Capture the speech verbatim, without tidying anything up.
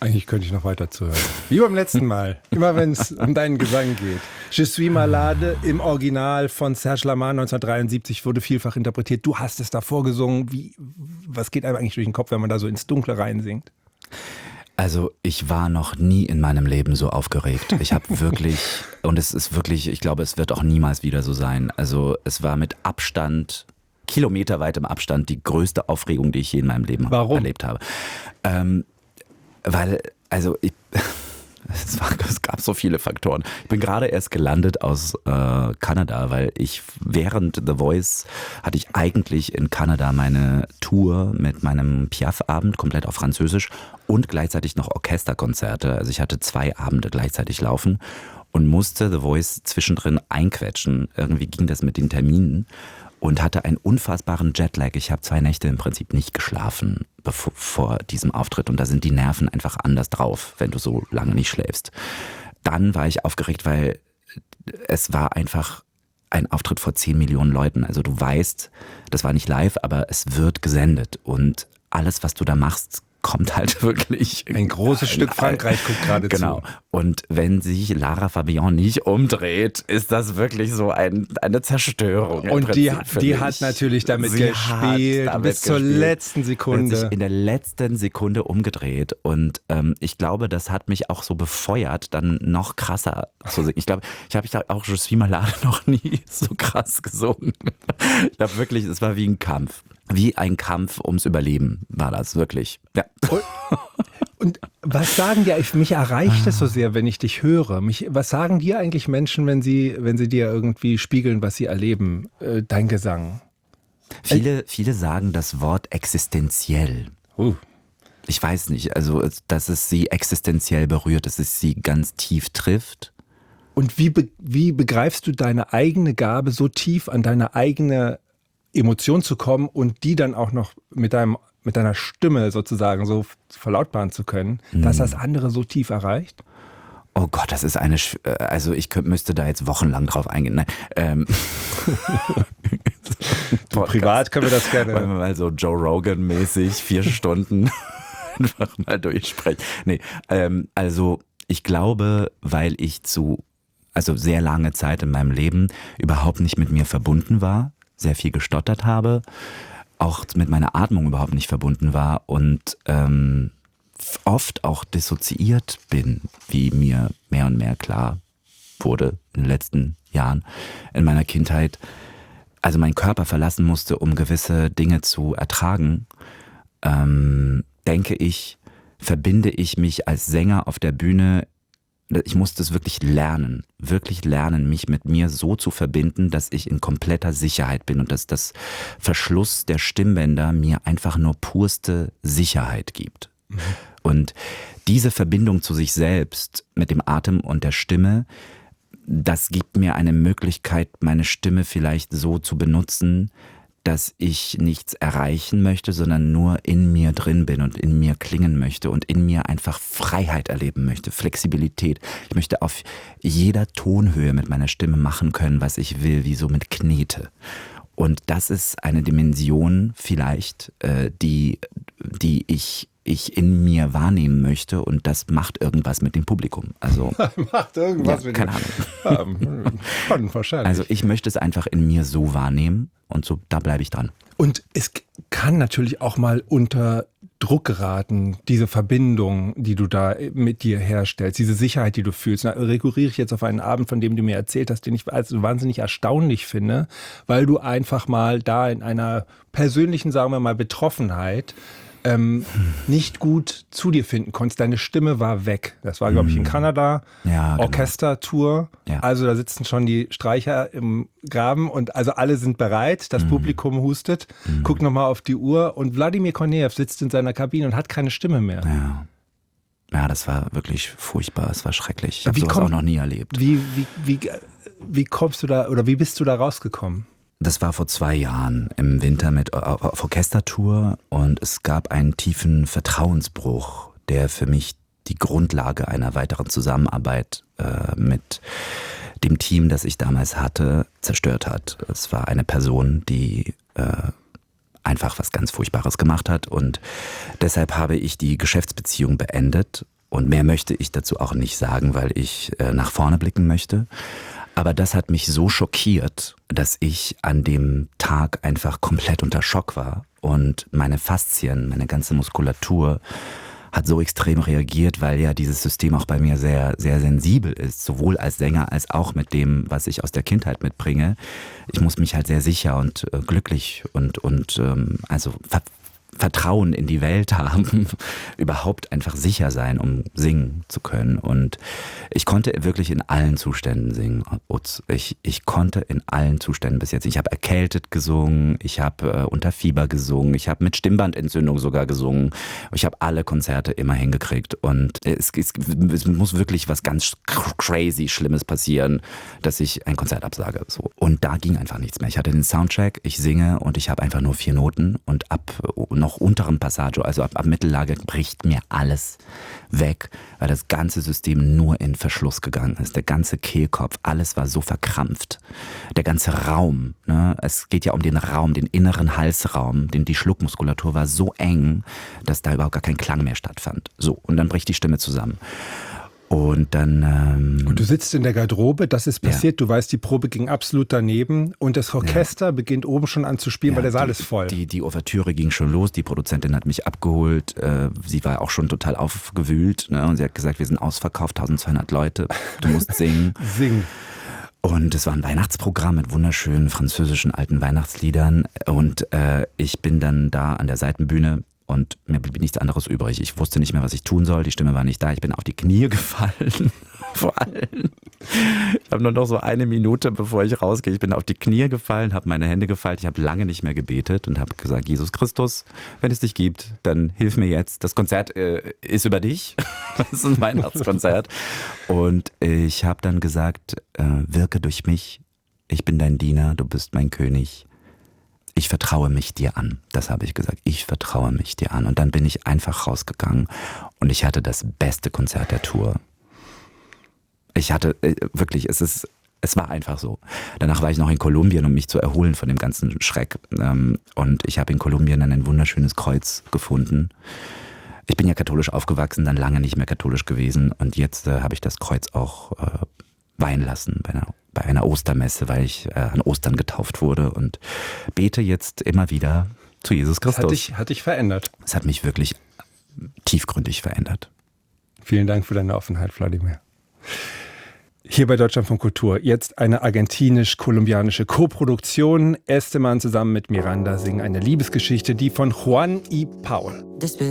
Eigentlich könnte ich noch weiter zuhören. Wie beim letzten Mal. Immer wenn es um deinen Gesang geht. Je suis malade im Original von Serge Lama neunzehnhundertdreiundsiebzig wurde vielfach interpretiert. Du hast es davor gesungen. Wie, was geht einem eigentlich durch den Kopf, wenn man da so ins Dunkle reinsingt? Also ich war noch nie in meinem Leben so aufgeregt. Ich habe wirklich, und es ist wirklich, ich glaube, es wird auch niemals wieder so sein. Also es war mit Abstand, kilometerweitem Abstand, die größte Aufregung, die ich je in meinem Leben Warum? erlebt habe. Ähm, weil, also ich, es, war, es gab so viele Faktoren. Ich bin gerade erst gelandet aus äh, Kanada, weil ich während The Voice hatte ich eigentlich in Kanada meine Tour mit meinem Piaf-Abend komplett auf Französisch und gleichzeitig noch Orchesterkonzerte. Also ich hatte zwei Abende gleichzeitig laufen und musste The Voice zwischendrin einquetschen. Irgendwie ging das mit den Terminen. Und hatte einen unfassbaren Jetlag. Ich habe zwei Nächte im Prinzip nicht geschlafen bevor, vor diesem Auftritt. Und da sind die Nerven einfach anders drauf, wenn du so lange nicht schläfst. Dann war ich aufgeregt, weil es war einfach ein Auftritt vor zehn Millionen Leuten. Also du weißt, das war nicht live, aber es wird gesendet. Und alles, was du da machst, kommt halt wirklich. Ein großes ein, Stück Frankreich guckt gerade zu. Genau. Und wenn sich Lara Fabian nicht umdreht, ist das wirklich so ein, eine Zerstörung. Und die, die hat natürlich damit Sie gespielt, damit bis gespielt. zur letzten Sekunde. Hat sich in der letzten Sekunde umgedreht. Und ähm, ich glaube, das hat mich auch so befeuert, dann noch krasser zu singen. Ich glaube, ich habe auch Je suis malade noch nie so krass gesungen. Ich glaube wirklich, es war wie ein Kampf. Wie ein Kampf ums Überleben war das, wirklich. Ja. Und, und was sagen dir, mich erreicht es so sehr, wenn ich dich höre. Mich, was sagen dir eigentlich Menschen, wenn sie, wenn sie dir irgendwie spiegeln, was sie erleben, äh, dein Gesang? Viele, viele sagen das Wort existenziell. Uh. Ich weiß nicht, also dass es sie existenziell berührt, dass es sie ganz tief trifft. Und wie, be, wie begreifst du deine eigene Gabe so tief an deine eigene Emotion zu kommen und die dann auch noch mit deinem mit deiner Stimme sozusagen so verlautbaren zu können, mhm. dass das andere so tief erreicht? Oh Gott, das ist eine, also ich könnte, müsste da jetzt wochenlang drauf eingehen. Nein, ähm. du, privat können wir das gerne. Wollen wir mal so Joe Rogan-mäßig vier Stunden einfach mal durchsprechen. Nee, ähm, also ich glaube, weil ich zu, also sehr lange Zeit in meinem Leben überhaupt nicht mit mir verbunden war, sehr viel gestottert habe, auch mit meiner Atmung überhaupt nicht verbunden war und ähm, oft auch dissoziiert bin, wie mir mehr und mehr klar wurde in den letzten Jahren in meiner Kindheit. Also meinen Körper verlassen musste, um gewisse Dinge zu ertragen, ähm, denke ich, verbinde ich mich als Sänger auf der Bühne. Ich musste es wirklich lernen, wirklich lernen, mich mit mir so zu verbinden, dass ich in kompletter Sicherheit bin und dass das Verschluss der Stimmbänder mir einfach nur purste Sicherheit gibt. Mhm. Und diese Verbindung zu sich selbst mit dem Atem und der Stimme, das gibt mir eine Möglichkeit, meine Stimme vielleicht so zu benutzen, dass ich nichts erreichen möchte, sondern nur in mir drin bin und in mir klingen möchte und in mir einfach Freiheit erleben möchte, Flexibilität. Ich möchte auf jeder Tonhöhe mit meiner Stimme machen können, was ich will, wie so mit Knete. Und das ist eine Dimension vielleicht, äh, die, die ich ich in mir wahrnehmen möchte und das macht irgendwas mit dem Publikum. Also macht irgendwas ja, mit keine dem Ahnung. Ja, wahrscheinlich. Also ich möchte es einfach in mir so wahrnehmen und so da bleibe ich dran. Und es kann natürlich auch mal unter Druck geraten, diese Verbindung, die du da mit dir herstellst, diese Sicherheit, die du fühlst. Da rekurriere ich jetzt auf einen Abend, von dem du mir erzählt hast, den ich also wahnsinnig erstaunlich finde, weil du einfach mal da in einer persönlichen, sagen wir mal, Betroffenheit Ähm, nicht gut zu dir finden konntest. Deine Stimme war weg. Das war, glaube ich, in Kanada. Ja, genau. Orchestertour. Ja. Also da sitzen schon die Streicher im Graben und also alle sind bereit. Das mm. Publikum hustet. Mm. Guckt nochmal auf die Uhr und Wladimir Kornejew sitzt in seiner Kabine und hat keine Stimme mehr. Ja. Ja, das war wirklich furchtbar. Es war schrecklich. Ich habe sowas komm, auch noch nie erlebt. Wie, wie, wie, wie kommst du da oder wie bist du da rausgekommen? Das war vor zwei Jahren im Winter mit auf Orchestertour und es gab einen tiefen Vertrauensbruch, der für mich die Grundlage einer weiteren Zusammenarbeit äh, mit dem Team, das ich damals hatte, zerstört hat. Es war eine Person, die äh, einfach was ganz Furchtbares gemacht hat. Und deshalb habe ich die Geschäftsbeziehung beendet. Und mehr möchte ich dazu auch nicht sagen, weil ich äh, nach vorne blicken möchte. Aber das hat mich so schockiert, dass ich an dem Tag einfach komplett unter Schock war. Und meine Faszien, meine ganze Muskulatur hat so extrem reagiert, weil ja dieses System auch bei mir sehr, sehr sensibel ist, sowohl als Sänger als auch mit dem, was ich aus der Kindheit mitbringe. Ich muss mich halt sehr sicher und äh, glücklich und, und ähm, also ver Vertrauen in die Welt haben, überhaupt einfach sicher sein, um singen zu können. Und ich konnte wirklich in allen Zuständen singen. Ich, ich konnte in allen Zuständen bis jetzt. Ich habe erkältet gesungen, ich habe äh, unter Fieber gesungen, ich habe mit Stimmbandentzündung sogar gesungen. Ich habe alle Konzerte immer hingekriegt. Und es, es, es muss wirklich was ganz crazy Schlimmes passieren, dass ich ein Konzert absage. So. Und da ging einfach nichts mehr. Ich hatte den Soundcheck, ich singe und ich habe einfach nur vier Noten und ab noch unteren Passaggio, also ab, ab Mittellage bricht mir alles weg, weil das ganze System nur in Verschluss gegangen ist. Der ganze Kehlkopf, alles war so verkrampft. Der ganze Raum, ne? Es geht ja um den Raum, den inneren Halsraum, den, die Schluckmuskulatur war so eng, dass da überhaupt gar kein Klang mehr stattfand. So, und dann bricht die Stimme zusammen. Und dann... Ähm, und du sitzt in der Garderobe, das ist passiert, ja. Du weißt, die Probe ging absolut daneben und das Orchester ja. beginnt oben schon an zu spielen, ja, weil der Saal die, ist voll. Die, die Ouvertüre ging schon los, die Produzentin hat mich abgeholt, äh, sie war auch schon total aufgewühlt, ne? Und sie hat gesagt, wir sind ausverkauft, eintausendzweihundert Leute, du musst singen. Singen. Und es war ein Weihnachtsprogramm mit wunderschönen französischen alten Weihnachtsliedern und äh, ich bin dann da an der Seitenbühne. Und mir blieb nichts anderes übrig. Ich wusste nicht mehr, was ich tun soll. Die Stimme war nicht da. Ich bin auf die Knie gefallen. Vor allem. Ich habe nur noch so eine Minute, bevor ich rausgehe. Ich bin auf die Knie gefallen, habe meine Hände gefaltet. Ich habe lange nicht mehr gebetet und habe gesagt, Jesus Christus, wenn es dich gibt, dann hilf mir jetzt. Das Konzert äh, ist über dich. Das ist ein Weihnachtskonzert. Und ich habe dann gesagt, äh, wirke durch mich. Ich bin dein Diener, du bist mein König. Ich vertraue mich dir an. Das habe ich gesagt. Ich vertraue mich dir an. Und dann bin ich einfach rausgegangen und ich hatte das beste Konzert der Tour. Ich hatte äh, wirklich, es ist, es war einfach so. Danach war ich noch in Kolumbien, um mich zu erholen von dem ganzen Schreck. Ähm, und ich habe in Kolumbien dann ein wunderschönes Kreuz gefunden. Ich bin ja katholisch aufgewachsen, dann lange nicht mehr katholisch gewesen. Und jetzt äh, habe ich das Kreuz auch äh, weihen lassen bei einer bei einer Ostermesse, weil ich äh, an Ostern getauft wurde und bete jetzt immer wieder zu Jesus Christus. Hat dich, hat dich verändert? Es hat mich wirklich tiefgründig verändert. Vielen Dank für deine Offenheit, Wladimir. Hier bei Deutschlandfunk Kultur jetzt eine argentinisch-kolumbianische Koproduktion. Esteban zusammen mit Miranda singen eine Liebesgeschichte, die von Juan y Paul.